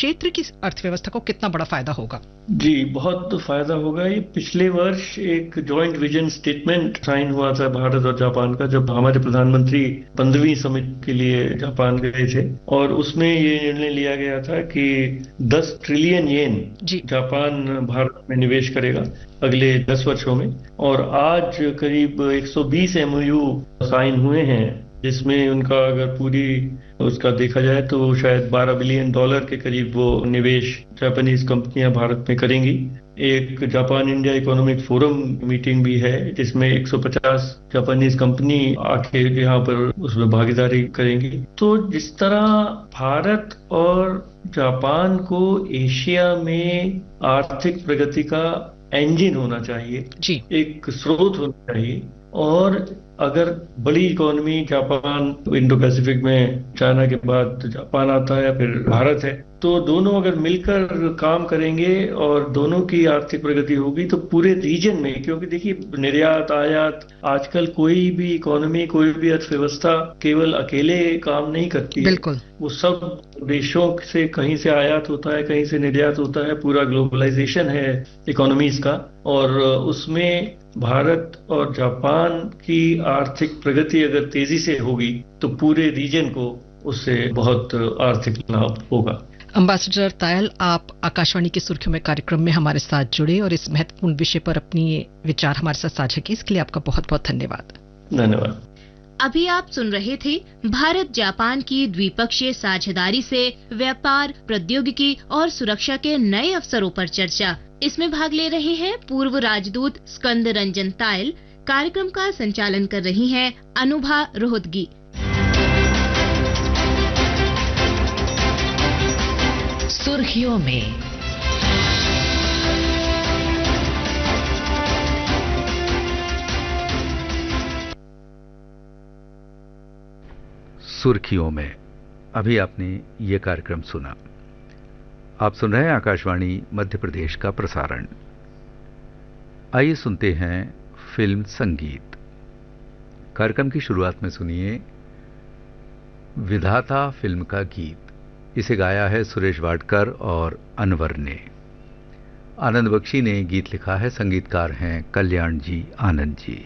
क्षेत्र की अर्थव्यवस्था को कितना बड़ा फायदा होगा? जी, बहुत फायदा होगा। ये पिछले वर्ष एक जॉइंट विजन स्टेटमेंट साइन हुआ था भारत और जापान का, जब हमारे प्रधानमंत्री 15वीं समिट के लिए जापान गए थे, और उसमें ये निर्णय लिया गया था कि 10 ट्रिलियन येन जापान भारत में निवेश करेगा अगले 10 वर्षों में। और आज करीब 120 MOU साइन हुए हैं, जिसमें उनका अगर पूरी उसका देखा जाए तो शायद $12 बिलियन के करीब वो निवेश जापानीज कंपनियां भारत में करेंगी। एक Japan India economic forum meeting भी है, जिसमें 150 जापानीज कंपनी आके यहाँ पर उसमें भागीदारी करेंगी। तो जिस तरह भारत और जापान को एशिया में आर्थिक प्रगति का इंजन होना चाहिए, एक स्रोत होना चाहिए, और अगर बड़ी इकोनॉमी जापान इंडो पैसिफिक में चाइना के बाद जापान आता है, फिर भारत है, तो दोनों अगर मिलकर काम करेंगे और दोनों की आर्थिक प्रगति होगी तो पूरे रीजन में, क्योंकि देखिए निर्यात आयात आजकल कोई भी इकोनॉमी, कोई भी अर्थव्यवस्था केवल अकेले काम नहीं करती है। वो सब देशों से कहीं से आयात होता है, कहीं से निर्यात होता है, पूरा ग्लोबलाइजेशन है इकोनॉमीज का, और उसमें भारत और जापान की आर्थिक प्रगति अगर तेजी से होगी तो पूरे रीजन को उससे बहुत आर्थिक लाभ होगा। एम्बेसडर तायल, आप आकाशवाणी की सुर्खियों में कार्यक्रम में हमारे साथ जुड़े और इस महत्वपूर्ण विषय पर अपनी विचार हमारे साथ साझा किए, इसके लिए आपका बहुत बहुत धन्यवाद। धन्यवाद। अभी आप सुन रहे थे भारत जापान की द्विपक्षीय साझेदारी से व्यापार, प्रौद्योगिकी और सुरक्षा के नए अवसरों पर चर्चा। इसमें भाग ले रहे हैं पूर्व राजदूत स्कंद रंजन तायल। कार्यक्रम का संचालन कर रही हैं अनुभा रोहतगी। सुर्खियों में अभी आपने ये कार्यक्रम सुना। आप सुन रहे हैं आकाशवाणी मध्य प्रदेश का प्रसारण। आइए सुनते हैं फिल्म संगीत। कार्यक्रम की शुरुआत में सुनिए विधाता फिल्म का गीत। इसे गाया है सुरेश वाडकर और अनवर ने। आनंद बख्शी ने गीत लिखा है, संगीतकार हैं कल्याण जी आनंद जी।